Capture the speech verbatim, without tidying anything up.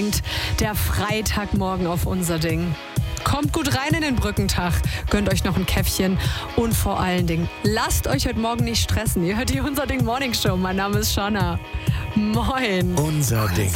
Der Freitagmorgen auf unser Ding. Kommt gut rein in den Brückentag, gönnt euch noch ein Käffchen und vor allen Dingen, lasst euch heute Morgen nicht stressen. Ihr hört die Unser Ding Morning Show. Mein Name ist Shanna. Moin. Unser Ding.